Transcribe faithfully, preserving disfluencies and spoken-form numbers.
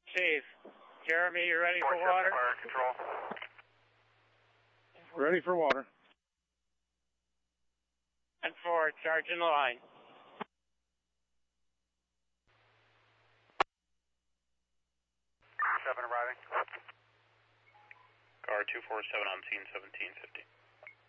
Chief, Jeremy, you ready for water? Fire control. Ready for water. And four, charge in the line. Seven arriving. Car two four seven on scene, seventeen fifty.